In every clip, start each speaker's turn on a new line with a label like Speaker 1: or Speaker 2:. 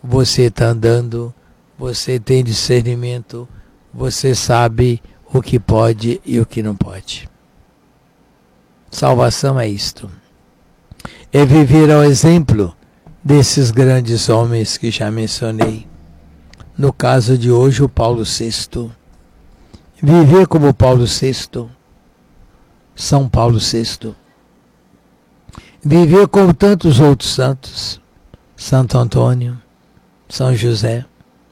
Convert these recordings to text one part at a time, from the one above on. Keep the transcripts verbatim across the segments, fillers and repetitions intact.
Speaker 1: você está andando, você tem discernimento, você sabe o que pode e o que não pode. Salvação é isto. É viver ao exemplo desses grandes homens que já mencionei. No caso de hoje, o Paulo sexto. Viver como Paulo sexto. São Paulo sexto. Viver como tantos outros santos. Santo Antônio, São José,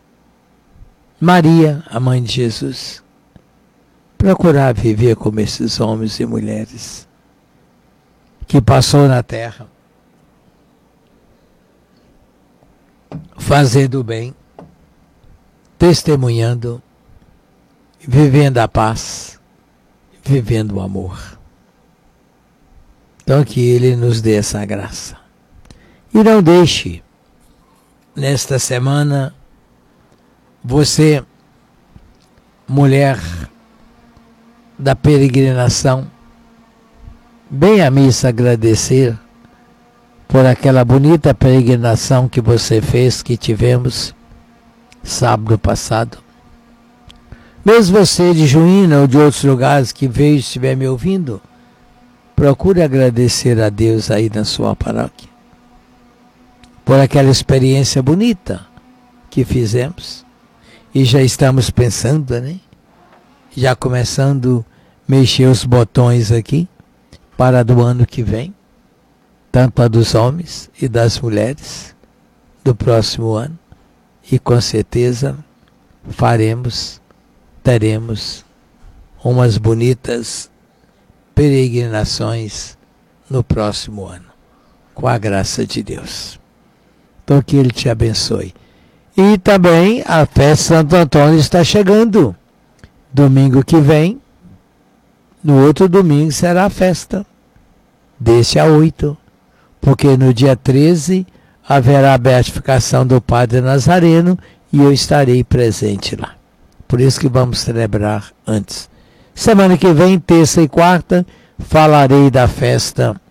Speaker 1: Maria, a mãe de Jesus. Procurar viver como esses homens e mulheres que passou na terra, fazendo o bem, testemunhando, vivendo a paz, vivendo o amor. Então que Ele nos dê essa graça. E não deixe, nesta semana, você, mulher da peregrinação, bem à missa agradecer por aquela bonita peregrinação que você fez, que tivemos sábado passado. Mesmo você de Juína ou de outros lugares que veio e estiver me ouvindo, procure agradecer a Deus aí na sua paróquia por aquela experiência bonita que fizemos. E já estamos pensando, né? Já começando a mexer os botões aqui para do ano que vem, tanto a dos homens e das mulheres do próximo ano. E com certeza faremos, teremos umas bonitas peregrinações no próximo ano, com a graça de Deus. Então que Ele te abençoe. E também a festa de Santo Antônio está chegando. Domingo que vem, no outro domingo será a festa, desse a oito, porque no dia treze haverá a beatificação do Padre Nazareno e eu estarei presente lá. Por isso que vamos celebrar antes. Semana que vem, terça e quarta, falarei da festa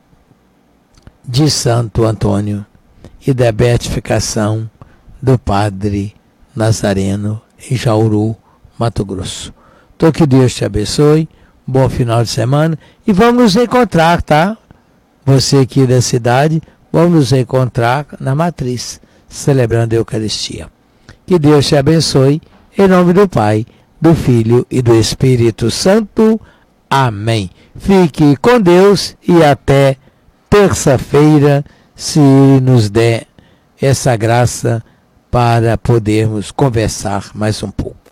Speaker 1: de Santo Antônio e da beatificação do Padre Nazareno em Jauru, Mato Grosso. Então que Deus te abençoe, bom final de semana e vamos nos encontrar, tá? Você aqui da cidade, vamos nos encontrar na Matriz, celebrando a Eucaristia. Que Deus te abençoe, em nome do Pai, do Filho e do Espírito Santo. Amém. Fique com Deus e até terça-feira, se Ele nos der essa graça para podermos conversar mais um pouco.